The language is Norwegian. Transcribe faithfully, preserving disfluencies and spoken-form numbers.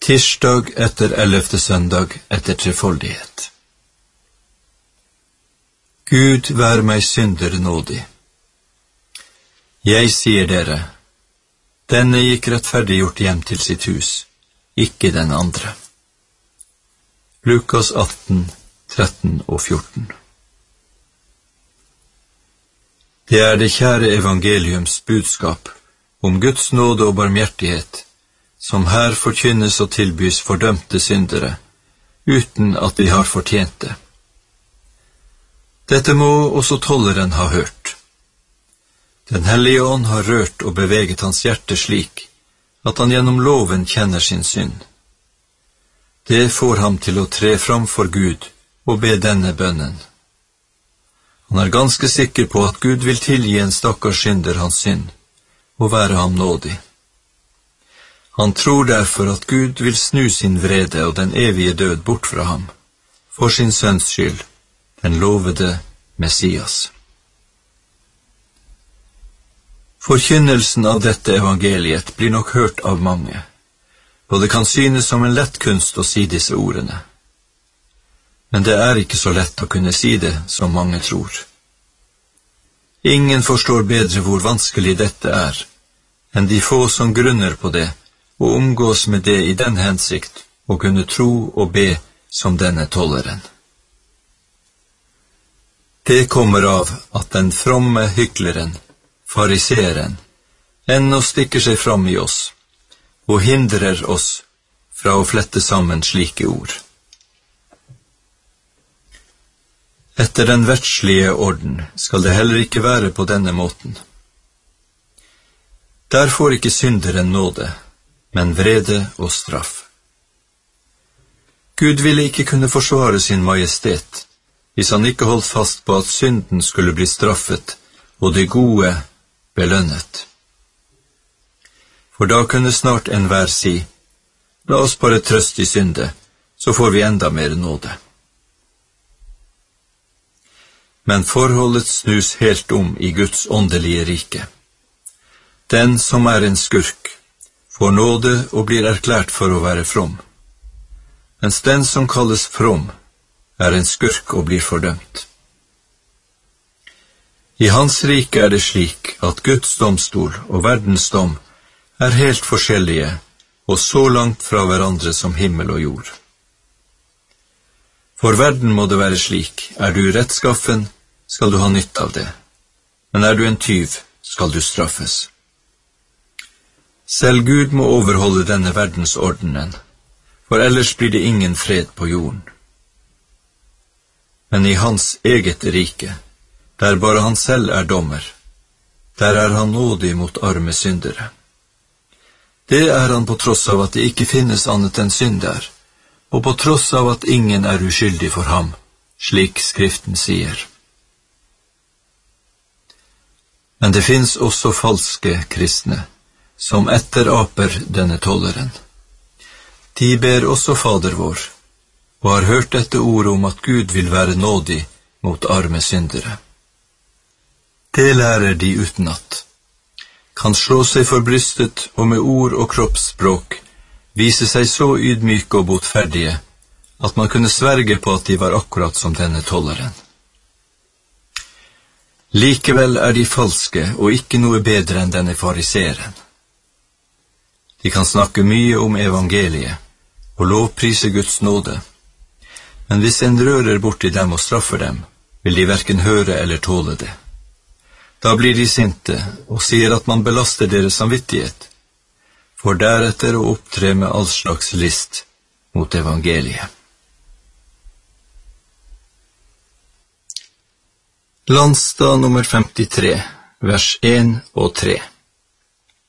Tirsdag etter ellevte søndag etter trefoldighet. Gud vær meg synder nådig. Jeg sier dere, denne gikk rettferdiggjort hjem til sitt hus, ikke den andre. Lukas atten, tretten og fjorten. Det er det kjære evangeliums budskap om Guds nåde og barmhjertighet, som her forkynnes og tilbys fordømte syndere, uten at de har fortjent det. Dette må også tolleren ha hørt. Den hellige ånd har rørt og beveget hans hjerte slik, at han gjennom loven kjenner sin synd. Det får ham til å tre fram for Gud og be denne bønnen. Han er ganske sikker på at Gud vil tilgi en stakkars synder hans synd, og være ham nådig. Han tror derfor at Gud vil snu sin vrede og den evige død bort fra ham, for sin sønns skyld, den lovede Messias. Forkynnelsen av dette evangeliet blir nok hørt av mange, og det kan synes som en lett kunst å si disse ordene. Men det er ikke så lett å kunne si det som mange tror. Ingen forstår bedre hvor vanskelig dette er, enn de få som grunner på det, og omgås med det i den hensikt, å kunne tro og be som denne tolleren. Det kommer av at den fromme hykleren, fariseeren, ennå stikker seg fram i oss, og hindrer oss fra å flette sammen slike ord. Etter den verdslige orden skal det heller ikke være på denne måten. Der får ikke synderen nåde, men vrede og straff. Gud ville ikke kunne forsvare sin majestet, hvis han ikke holdt fast på at synden skulle bli straffet, og det gode belønnet. For da kunne snart enhver si, la oss bare trøste i synde, så får vi enda mer nåde. Men forholdet snus helt om i Guds åndelige rike. Den som er en skurk, får nåde og blir erklært for å være from, mens den som kalles from, er en skurk og blir fordømt. I hans rike er det slik at Guds domstol og verdens dom er helt forskjellige og så langt fra hverandre som himmel og jord. For verden må det være slik, er du rettskaffen, skal du ha nytte av det, men er du en tyv, skal du straffes. Selv Gud må overholde denne verdensordenen, for ellers blir det ingen fred på jorden. Men i hans eget rike, der bare han selv er dommer, der er han nådig mot arme syndere. Det er han på tross av at det ikke finnes annet enn synd der, og på tross av at ingen er uskyldig for ham, slik Skriften sier. Men det finnes også falske kristne, som etteraper denne tolleren. De ber også Fader vår, og har hørt dette ordet om at Gud vil være nådig mot arme syndere. Det lærer de utenat, kan slå seg for brystet og med ord og kroppsspråk vise seg så ydmyke og botferdige, at man kunne sverge på at de var akkurat som denne tolleren. Likevel er de falske og ikke noe bedre enn denne fariseeren. De kan snakke mye om evangeliet og lovprise Guds nåde, men hvis en rører borti dem og straffer dem, vil de hverken høre eller tåle det. Da blir de sinte og sier at man belaster deres samvittighet, for deretter å opptre med all slags list mot evangeliet. Landstad nummer femtitre, vers en og tre.